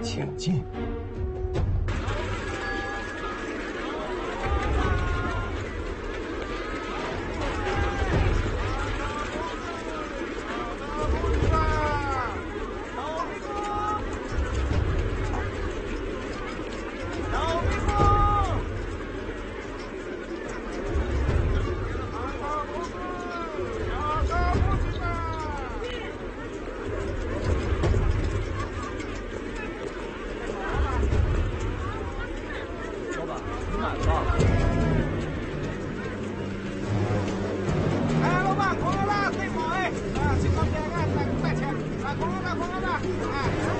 请进。 哎，老板，空了吧？最好哎，啊，这个便宜，咱不卖钱，啊，空了吧，空了吧，哎。